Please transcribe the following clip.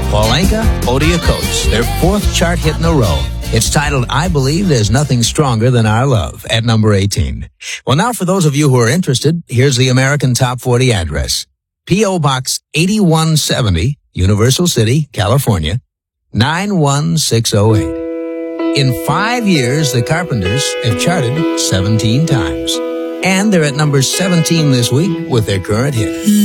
Paulenka, Odia Coates, their fourth chart hit in a row. It's titled, I Believe There's Nothing Stronger Than Our Love, at number 18. Well, now for those of you who are interested, here's the American Top 40 address. P.O. Box 8170, Universal City, California, 91608. In 5 years, the Carpenters have charted 17 times. And they're at number 17 this week with their current hit.